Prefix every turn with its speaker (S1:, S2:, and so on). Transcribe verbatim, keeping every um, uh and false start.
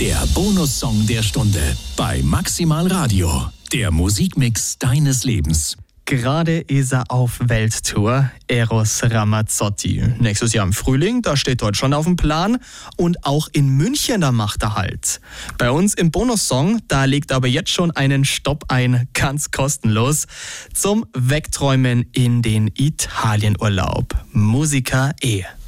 S1: Der Bonussong der Stunde bei Maximal Radio. Der Musikmix deines Lebens.
S2: Gerade ist er auf Welttour, Eros Ramazzotti. Nächstes Jahr im Frühling, da steht Deutschland auf dem Plan. Und auch in München, da macht er Halt. Bei uns im Bonussong, da legt aber jetzt schon einen Stopp ein, ganz kostenlos, zum Wegträumen in den Italienurlaub. Musica E.